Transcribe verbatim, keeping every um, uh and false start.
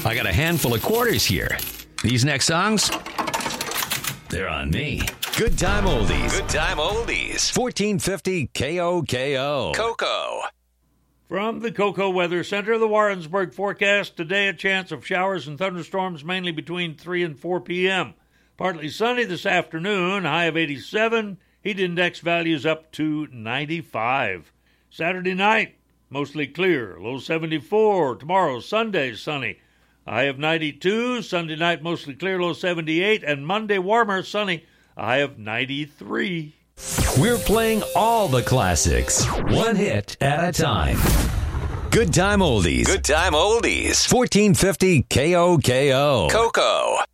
I got a handful of quarters here. These next songs, they're on me. Good Time Oldies. Good Time Oldies. fourteen fifty K O K O. Coco. From the Coco Weather Center, the Warrensburg forecast. Today, a chance of showers and thunderstorms mainly between three and four p.m. Partly sunny this afternoon, high of eighty-seven. Heat index values up to ninety-five. Saturday night, mostly clear, low seventy-four. Tomorrow, Sunday, sunny, high of ninety-two. Sunday night, mostly clear, low seventy-eight. And Monday, warmer, sunny, high of ninety-three. We're playing all the classics, one hit at a time. Good Time Oldies. Good Time Oldies. fourteen fifty K O K O. Coco.